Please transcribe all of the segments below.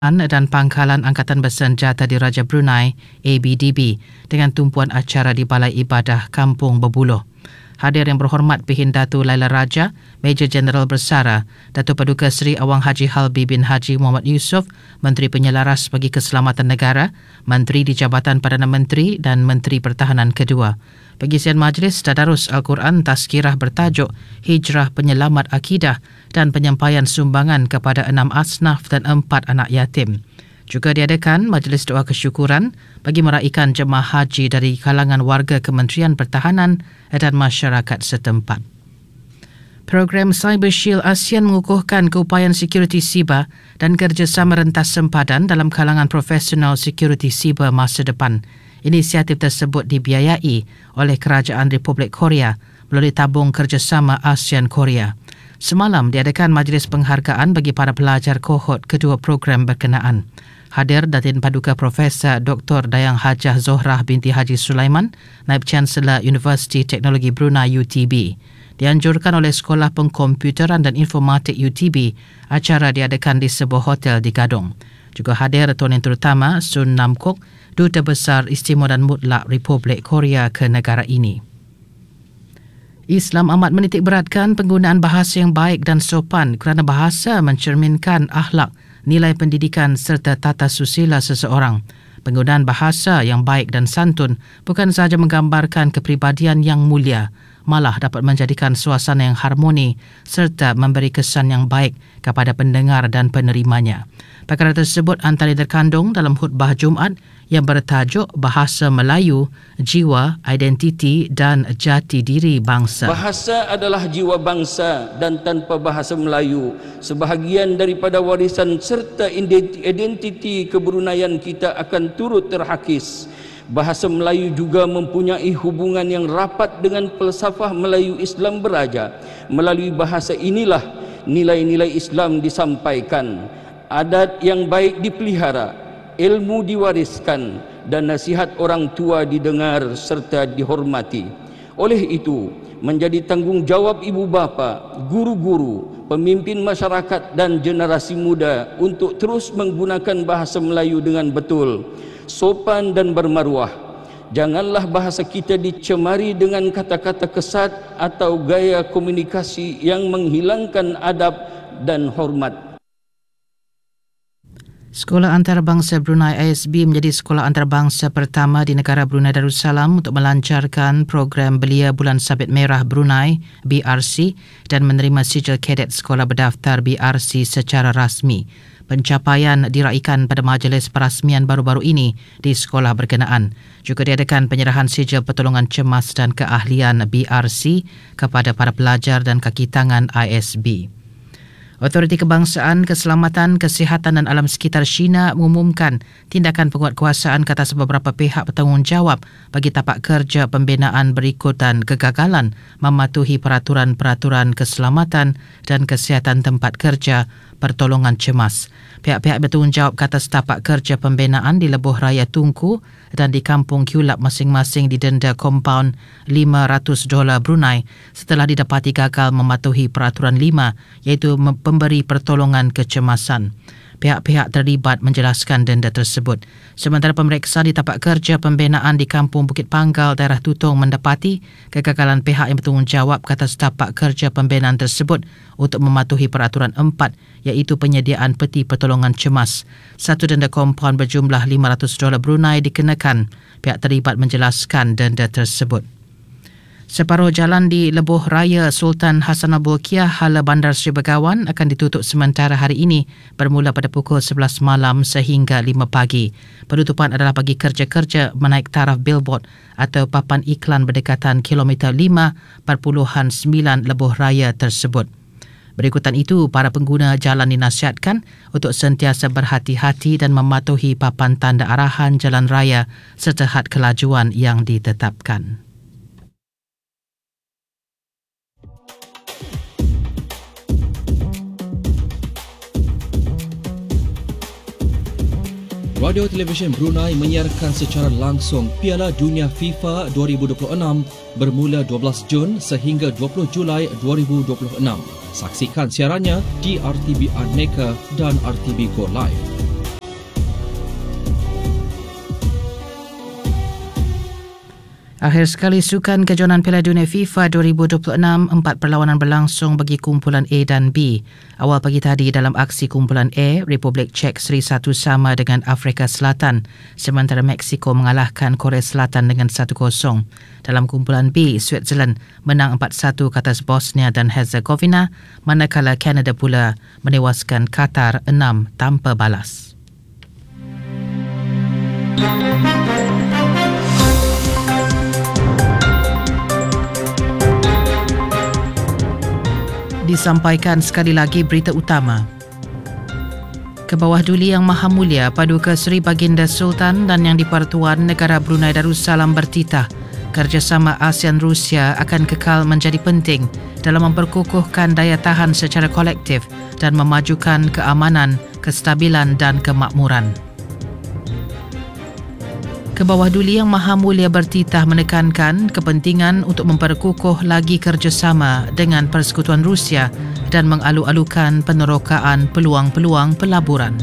dan Pangkalan Angkatan Bersenjata Diraja Brunei ABDB dengan tumpuan acara di Balai Ibadah Kampung Berbuluh. Hadir yang berhormat Pihin Datu Laila Raja, Major Jeneral Bersara, Datuk Paduka Seri Awang Haji Halbi bin Haji Muhammad Yusof, Menteri Penyelaras bagi Keselamatan Negara, Menteri di Jabatan Perdana Menteri dan Menteri Pertahanan kedua. Pengisian majlis Tadarus Al-Quran Tazkirah bertajuk Hijrah Penyelamat Akidah dan penyampaian sumbangan kepada 6 asnaf dan 4 anak yatim. Juga diadakan majlis doa kesyukuran bagi meraikan jemaah haji dari kalangan warga Kementerian Pertahanan dan masyarakat setempat. Program Cyber Shield ASEAN mengukuhkan keupayaan security siber dan kerjasama rentas sempadan dalam kalangan profesional security siber masa depan. Inisiatif tersebut dibiayai oleh Kerajaan Republik Korea melalui tabung kerjasama ASEAN Korea. Semalam diadakan majlis penghargaan bagi para pelajar kohort kedua program berkenaan. Hadir Datin Paduka Profesor Dr. Dayang Hajah Zohrah binti Haji Sulaiman, Naib Chancellor Universiti Teknologi Brunei UTB. Dianjurkan oleh Sekolah Pengkomputeran dan Informatik UTB, acara diadakan di sebuah hotel di Gadong. Juga hadir Tuan Yang Terutama Sun Nam Kok, Duta Besar Istimewa dan Mutlak Republik Korea ke negara ini. Islam amat menitik beratkan penggunaan bahasa yang baik dan sopan kerana bahasa mencerminkan akhlak, nilai pendidikan serta tata susila seseorang. Penggunaan bahasa yang baik dan santun bukan sahaja menggambarkan kepribadian yang mulia, malah dapat menjadikan suasana yang harmoni serta memberi kesan yang baik kepada pendengar dan penerimanya. Perkara tersebut antara terkandung dalam khutbah Jumaat yang bertajuk Bahasa Melayu, Jiwa, Identiti dan Jati Diri Bangsa. Bahasa adalah jiwa bangsa dan tanpa bahasa Melayu, sebahagian daripada warisan serta identiti kebruneian kita akan turut terhakis. Bahasa Melayu juga mempunyai hubungan yang rapat dengan falsafah Melayu Islam Beraja. Melalui bahasa inilah nilai-nilai Islam disampaikan, adat yang baik dipelihara, ilmu diwariskan dan nasihat orang tua didengar serta dihormati. Oleh itu, menjadi tanggungjawab ibu bapa, guru-guru, pemimpin masyarakat dan generasi muda untuk terus menggunakan bahasa Melayu dengan betul, sopan dan bermaruah. Janganlah bahasa kita dicemari dengan kata-kata kesat atau gaya komunikasi yang menghilangkan adab dan hormat. Sekolah Antarabangsa Brunei ASB menjadi sekolah antarabangsa pertama di negara Brunei Darussalam untuk melancarkan program Belia Bulan Sabit Merah Brunei BRC dan menerima sijil kadet sekolah berdaftar BRC secara rasmi. Pencapaian diraikan pada majlis perasmian baru-baru ini di sekolah berkenaan. Juga diadakan penyerahan sijil pertolongan cemas dan keahlian BRC kepada para pelajar dan kaki tangan ISB. Otoriti Kebangsaan, Keselamatan, Kesihatan dan Alam Sekitar China mengumumkan tindakan penguatkuasaan ke atas beberapa pihak bertanggungjawab bagi tapak kerja pembinaan berikutan kegagalan mematuhi peraturan-peraturan keselamatan dan kesihatan tempat kerja pertolongan cemas. Pihak-pihak bertanggungjawab ke atas tapak kerja pembinaan di Lebuh Raya Tunku dan di Kampung Kulap masing-masing didenda kompaun $500 Brunei setelah didapati gagal mematuhi peraturan 5 iaitu pemberi pertolongan kecemasan. Pihak-pihak terlibat menjelaskan denda tersebut. Sementara pemeriksaan di tapak kerja pembinaan di Kampung Bukit Panggal, daerah Tutong mendapati kegagalan pihak yang bertanggungjawab ke atas tapak kerja pembinaan tersebut untuk mematuhi peraturan 4 iaitu penyediaan peti pertolongan cemas. Satu denda kompaun berjumlah $500 Brunei dikenakan. Pihak terlibat menjelaskan denda tersebut. Separuh jalan di Lebuh Raya Sultan Hassanal Bolkiah hala Bandar Seri Begawan akan ditutup sementara hari ini bermula pada pukul 11 malam sehingga 5 pagi. Penutupan adalah bagi kerja-kerja menaik taraf billboard atau papan iklan berdekatan kilometer 5.9 Lebuh Raya tersebut. Berikutan itu, para pengguna jalan dinasihatkan untuk sentiasa berhati-hati dan mematuhi papan tanda arahan jalan raya serta had kelajuan yang ditetapkan. Radio Televisyen Brunei menyiarkan secara langsung Piala Dunia FIFA 2026 bermula 12 Jun sehingga 20 Julai 2026. Saksikan siarannya di RTB Aneka dan RTB Go Live. Akhir sekali sukan kejohanan Piala Dunia FIFA 2026, 4 perlawanan berlangsung bagi kumpulan A dan B. Awal pagi tadi dalam aksi kumpulan A, Republik Czech seri 1 sama dengan Afrika Selatan, sementara Mexico mengalahkan Korea Selatan dengan 1-0. Dalam kumpulan B, Switzerland menang 4-1 ke atas Bosnia dan Herzegovina, manakala Canada pula menewaskan Qatar 6 tanpa balas. Disampaikan sekali lagi berita utama. Kebawah Duli Yang Maha Mulia Paduka Seri Baginda Sultan dan Yang di-Pertuan Negara Brunei Darussalam bertitah kerjasama ASEAN-Rusia akan kekal menjadi penting dalam memperkukuhkan daya tahan secara kolektif dan memajukan keamanan, kestabilan dan kemakmuran. Kebawah Duli Yang Maha Mulia bertitah menekankan kepentingan untuk memperkukuh lagi kerjasama dengan Persekutuan Rusia dan mengalu-alukan penerokaan peluang-peluang pelaburan.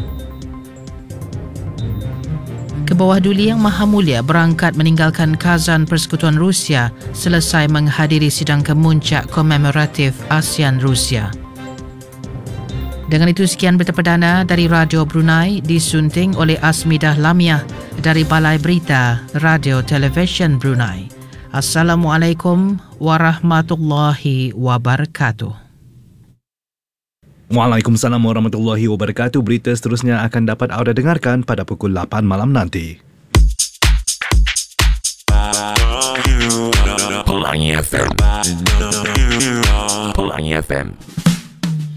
Kebawah Duli Yang Maha Mulia berangkat meninggalkan Kazan Persekutuan Rusia selesai menghadiri sidang kemuncak komemoratif ASEAN-Rusia. Dengan itu, sekian berita perdana dari Radio Brunei disunting oleh Asmidah Lamiah dari Balai Berita Radio Television Brunei. Assalamualaikum warahmatullahi wabarakatuh. Waalaikumsalam warahmatullahi wabarakatuh. Berita seterusnya akan dapat anda dengarkan pada pukul 8 malam nanti. Pelangi FM.